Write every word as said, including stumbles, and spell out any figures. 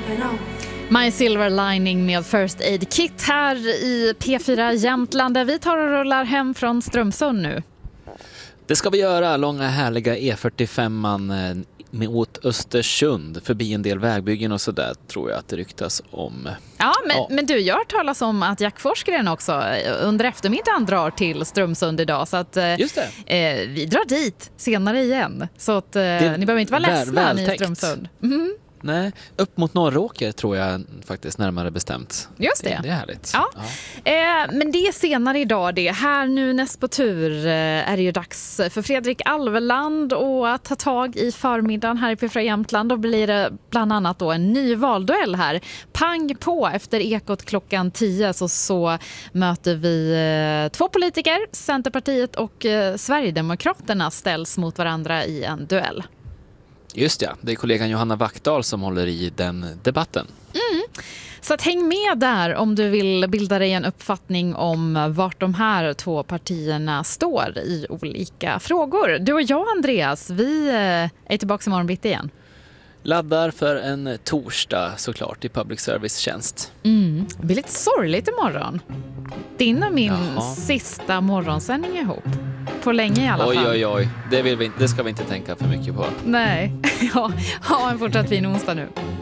My Silver Lining med First Aid Kit här i P fyra Jämtland, där vi tar och rullar hem från Strömsund nu. Det ska vi göra, långa härliga E fyrtiofem mot Östersund, förbi en del vägbyggen och sådär, tror jag att det ryktas om. Ja, men, ja. men du, jag har hört talas om att Jack Forsgren också under eftermiddagen drar till Strömsund idag, så att Just det. Eh, vi drar dit senare igen, så att eh, ni behöver inte vara ledsna ni i Strömsund. Mm. Nej, upp mot Norråker tror jag faktiskt närmare bestämt. Just det. Det, det är härligt. Ja. Ja. Eh, men det är senare idag det. Här nu näst på tur eh, är det ju dags för Fredrik Alveland att ta tag i förmiddagen här i P fyra Jämtland. Då blir det bland annat då en ny valduell här. Pang på efter Ekot klockan tio så, så möter vi eh, två politiker. Centerpartiet och eh, Sverigedemokraterna ställs mot varandra i en duell. Just ja, det är kollegan Johanna Wackdahl som håller i den debatten. Mm. Så att häng med där om du vill bilda dig en uppfattning om vart de här två partierna står i olika frågor. Du och jag, Andreas, vi är tillbaka imorgon bitti igen. Laddar för en torsdag såklart i public service-tjänst. Mm. Det blir lite sorgligt imorgon. Din och min Jaha. sista morgonsändning ihop. På länge i alla oj, fall. Oj, oj, oj. Det, vill vi, det ska vi inte tänka för mycket på. Nej. Ja, ha en fortsatt fin onsdag nu.